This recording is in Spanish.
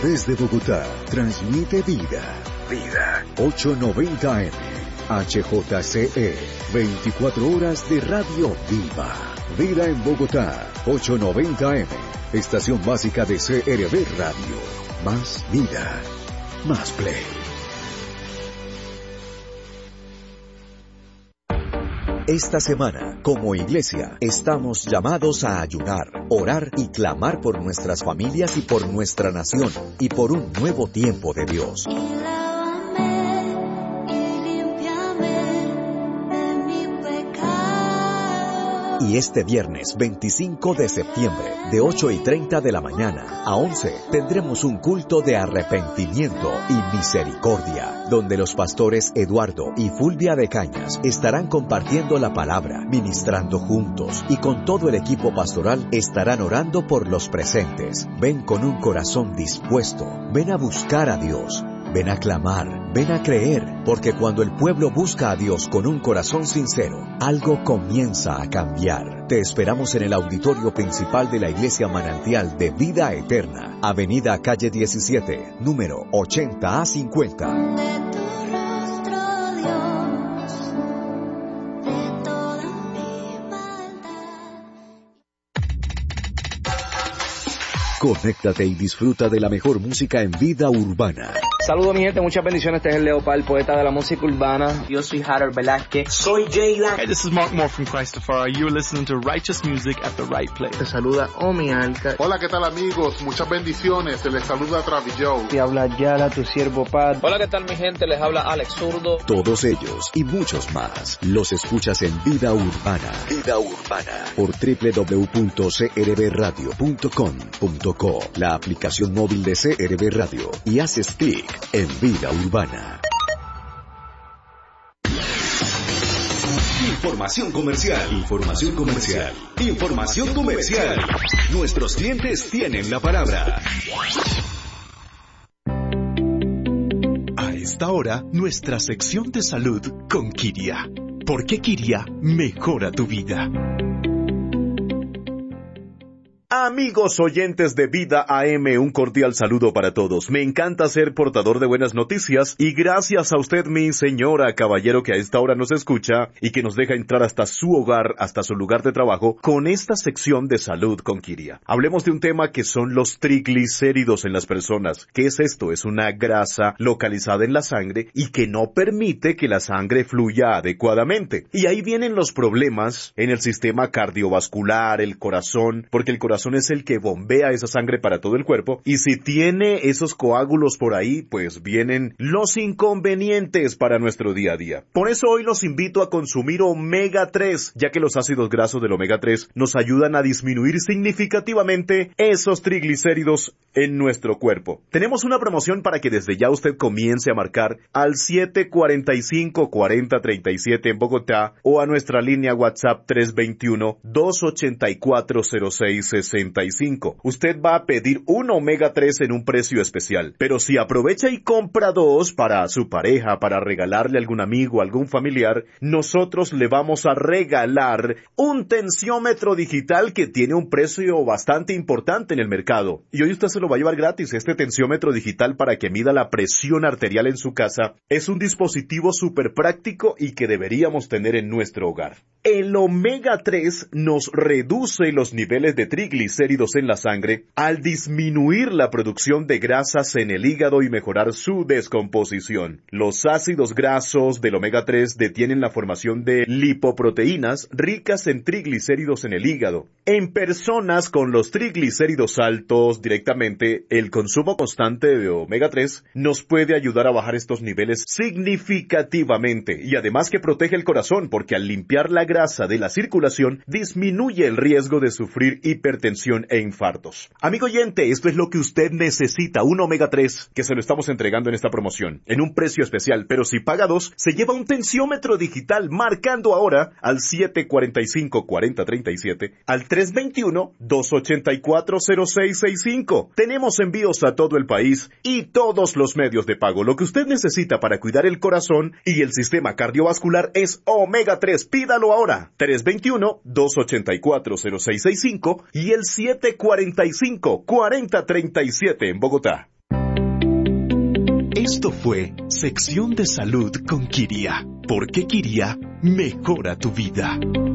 Desde Bogotá, transmite Vida. Vida 890 AM. HJCE. 24 horas de radio viva. Vida en Bogotá, 890 AM. Estación básica de CRB Radio. Más vida. Más play. Esta semana, como iglesia, estamos llamados a ayunar, orar y clamar por nuestras familias y por nuestra nación y por un nuevo tiempo de Dios. Y este viernes 25 de septiembre, de 8:30 de la mañana a 11, tendremos un culto de arrepentimiento y misericordia, donde los pastores Eduardo y Fulvia de Cañas estarán compartiendo la palabra, ministrando juntos, y con todo el equipo pastoral estarán orando por los presentes. Ven con un corazón dispuesto, ven a buscar a Dios. Ven a clamar, ven a creer, porque cuando el pueblo busca a Dios con un corazón sincero, algo comienza a cambiar. Te esperamos en el auditorio principal de la Iglesia Manantial de Vida Eterna, Avenida Calle 17, número 80A50. Conéctate y disfruta de la mejor música en vida urbana. Saludos mi gente, muchas bendiciones. Este es el Leopard, poeta de la música urbana. Yo soy Harold Velázquez. Soy Jayla. Hey, this is Mark Moore from Christopher. You're listening to Righteous Music at the Right Place. Te saluda Omi Alca. Hola, ¿qué tal amigos? Muchas bendiciones. Se les saluda Travis Joe. Te habla Yara, tu siervo Pat. Hola, ¿qué tal mi gente? Les habla Alex Zurdo. Todos ellos y muchos más los escuchas en Vida Urbana. Vida Urbana por www.crbradio.com.co, la aplicación móvil de CRB Radio, y haces clic en Vida Urbana. Información comercial. Información comercial. Información comercial. Nuestros clientes tienen la palabra. A esta hora, nuestra sección de salud con Kiria. Porque Kiria mejora tu vida. Amigos oyentes de Vida AM, un cordial saludo para todos. Me encanta ser portador de buenas noticias y gracias a usted, mi señora, caballero, que a esta hora nos escucha y que nos deja entrar hasta su hogar, hasta su lugar de trabajo, con esta sección de salud con Kiria. Hablemos de un tema que son los triglicéridos en las personas. ¿Qué es esto? Es una grasa localizada en la sangre y que no permite que la sangre fluya adecuadamente. Y ahí vienen los problemas en el sistema cardiovascular, el corazón, porque el corazón es el que bombea esa sangre para todo el cuerpo, y si tiene esos coágulos por ahí, pues vienen los inconvenientes para nuestro día a día. Por eso hoy los invito a consumir omega 3, ya que los ácidos grasos del omega 3 nos ayudan a disminuir significativamente esos triglicéridos en nuestro cuerpo. Tenemos una promoción para que desde ya usted comience a marcar al 745-4037 en Bogotá o a nuestra línea WhatsApp 321-284-0660. Usted va a pedir un omega 3 en un precio especial, pero si aprovecha y compra dos para su pareja, para regalarle a algún amigo, a algún familiar, nosotros le vamos a regalar un tensiómetro digital que tiene un precio bastante importante en el mercado. Y hoy usted se lo va a llevar gratis. Este tensiómetro digital, para que mida la presión arterial en su casa, es un dispositivo súper práctico y que deberíamos tener en nuestro hogar. El omega 3 nos reduce los niveles de triglicéridos en la sangre al disminuir la producción de grasas en el hígado y mejorar su descomposición. Los ácidos grasos del omega 3 detienen la formación de lipoproteínas ricas en triglicéridos en el hígado. En personas con los triglicéridos altos directamente, el consumo constante de omega 3 nos puede ayudar a bajar estos niveles significativamente, y además que protege el corazón, porque al limpiar la grasa de la circulación disminuye el riesgo de sufrir hipertensión e infartos. Amigo oyente, esto es lo que usted necesita, un omega 3, que se lo estamos entregando en esta promoción, en un precio especial, pero si paga dos, se lleva un tensiómetro digital, marcando ahora al 745-4037, al 321-284-0665. Tenemos envíos a todo el país y todos los medios de pago. Lo que usted necesita para cuidar el corazón y el sistema cardiovascular es omega 3. Pídalo ahora. 321-284-0665 y el 745-4037 en Bogotá. Esto fue Sección de Salud con Kiria, porque Kiria mejora tu vida.